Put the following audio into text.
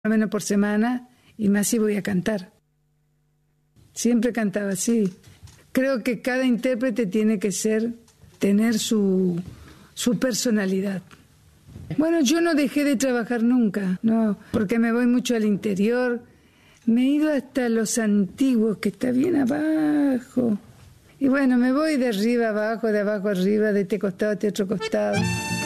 menos por semana, y más si voy a cantar. Siempre cantaba así. Creo que cada intérprete tiene que tener su personalidad. Bueno, yo no dejé de trabajar nunca, no, porque me voy mucho al interior. Me he ido hasta Los Antiguos, que está bien abajo. Y bueno, me voy de arriba abajo, de abajo arriba, de este costado a este otro costado.